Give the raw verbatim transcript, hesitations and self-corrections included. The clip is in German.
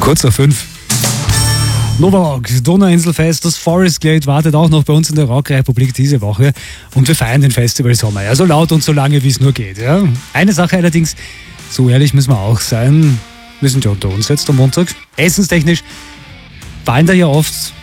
Kurz nach fünf. Novorock, Donauinselfest, das Forest Glade wartet auch noch bei uns in der Rockrepublik diese Woche und wir feiern den Festival Sommer. Ja, so laut und so lange, wie es nur geht. Ja. Eine Sache allerdings, so ehrlich müssen wir auch sein, wir sind ja unter uns jetzt am Montag. Essenstechnisch fallen da ja oft